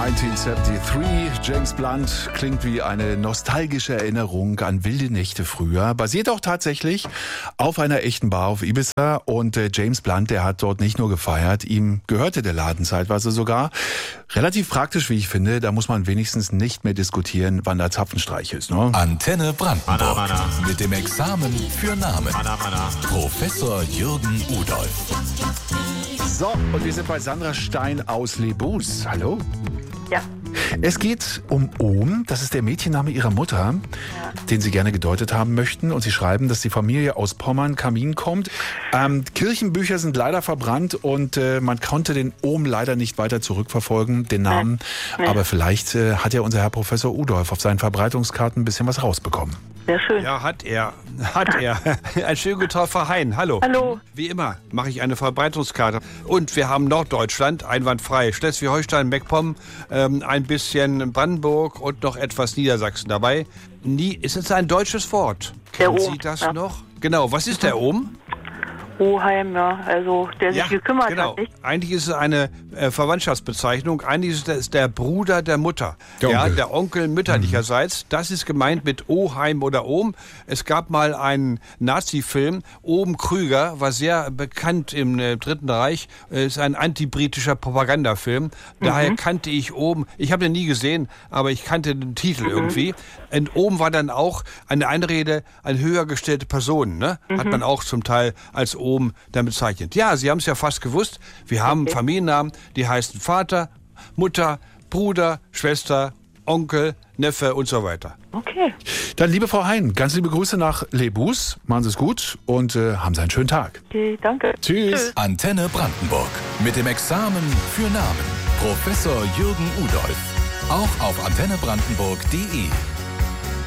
1973, James Blunt, klingt wie eine nostalgische Erinnerung an wilde Nächte früher. Basiert auch tatsächlich auf einer echten Bar auf Ibiza. Und James Blunt, der hat dort nicht nur gefeiert, ihm gehörte der Laden zeitweise sogar. Relativ praktisch, wie ich finde, da muss man wenigstens nicht mehr diskutieren, wann der Zapfenstreich ist. Ne? Antenne Brandenburg mit dem Examen für Namen. Professor Jürgen Udolph. So, und wir sind bei Sandra Stein aus Lebus. Hallo? Ja. Es geht um Ohm, das ist der Mädchenname ihrer Mutter, den Sie gerne gedeutet haben möchten. Und Sie schreiben, dass die Familie aus Pommern-Kamin kommt. Kirchenbücher sind leider verbrannt und man konnte den Ohm leider nicht weiter zurückverfolgen, den Namen. Nee. Aber vielleicht hat ja unser Herr Professor Udolph auf seinen Verbreitungskarten ein bisschen was rausbekommen. Sehr schön. Ja, hat er. Ein schön getroffener Hein. Hallo. Hallo. Wie immer mache ich eine Verbreitungskarte. Und wir haben Norddeutschland, einwandfrei. Schleswig-Holstein, Meckpomm, ein bisschen Brandenburg und noch etwas Niedersachsen dabei. Ist es ein deutsches Wort? Der Kennen Ohm, Sie das ja. noch? Genau, was ist der Ohm? Oheim, ja. Also, der sich gekümmert genau. hat, nicht? Eigentlich ist es eine Verwandtschaftsbezeichnung. Eigentlich ist es der Bruder der Mutter. Der Onkel. Der Onkel mütterlicherseits. Das ist gemeint mit Oheim oder Ohm. Es gab mal einen Nazi-Film. Ohm Krüger war sehr bekannt im Dritten Reich. Ist ein antibritischer Propagandafilm. Daher kannte ich Ohm. Ich habe den nie gesehen, aber ich kannte den Titel irgendwie. Und Ohm war dann auch eine Einrede an höher gestellte Personen. Ne? Hat man auch zum Teil als Ohm dann bezeichnet. Ja, Sie haben es ja fast gewusst. Wir haben Familiennamen, die heißen Vater, Mutter, Bruder, Schwester, Onkel, Neffe und so weiter. Okay. Dann, liebe Frau Hein, ganz liebe Grüße nach Lebus. Machen Sie es gut und haben Sie einen schönen Tag. Okay, danke. Tschüss. Antenne Brandenburg mit dem Examen für Namen. Professor Jürgen Udolph. Auch auf antennebrandenburg.de.